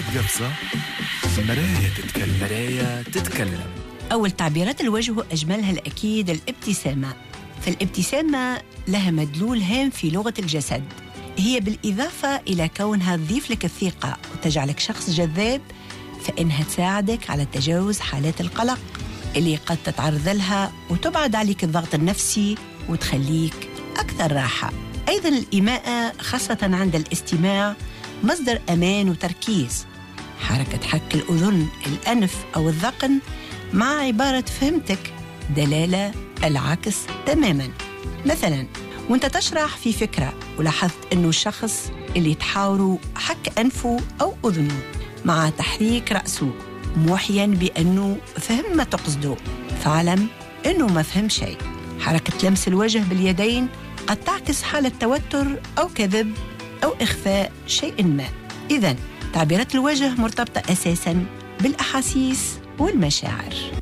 قفصة مراية تتكلم. مراية تتكلم. أول تعبيرات الوجه أجملها الأكيد الابتسامة. فالابتسامة لها مدلول هام في لغة الجسد، هي بالإضافة إلى كونها تضيف لك الثقة وتجعلك شخص جذاب، فإنها تساعدك على تجاوز حالات القلق اللي قد تتعرض لها وتبعد عليك الضغط النفسي وتخليك أكثر راحة. أيضاً الإيماءة خاصة عند الاستماع مصدر أمان وتركيز. حركة حك الأذن، الأنف أو الذقن مع عبارة فهمتك دلالة العكس تماماً. مثلاً وانت تشرح في فكرة ولاحظت أنه الشخص اللي تحاوروا حك أنفه أو أذنه مع تحريك رأسه موحياً بأنه فهم ما تقصده، فاعلم أنه ما فهم شيء. حركة لمس الوجه باليدين قد تعكس حالة توتر أو كذب أو إخفاء شيء ما. إذن تعبيرات الوجه مرتبطة أساساً بالأحاسيس والمشاعر.